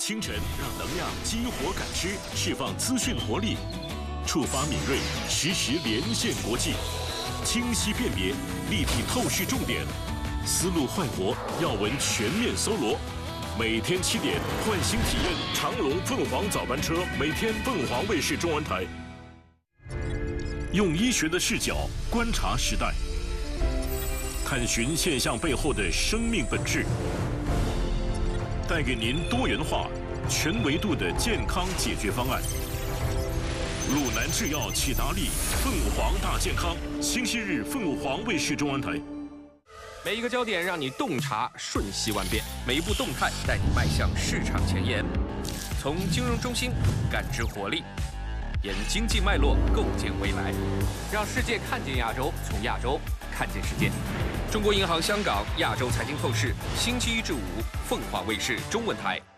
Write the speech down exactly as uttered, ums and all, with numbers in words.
清晨让能量激活感知，释放资讯活力，触发敏锐，实时连线国际，清晰辨别，立体透视重点，思路焕活，要闻全面搜罗。每天七点，换新体验长荣凤凰早班车，每天凤凰卫视中文台。用医学的视角观察时代，探寻现象背后的生命本质，带给您多元化、全维度的健康解决方案。鲁南制药启达利凤凰大健康，星期日凤凰卫视中文台。 每一个焦点让你洞察瞬息万变，每一步动态带你迈向市场前沿。从金融中心感知活力，沿经济脉络构建未来，让世界看见亚洲，从亚洲看见世界。中国银行香港亚洲财经透视，星期一至五凤凰卫视中文台。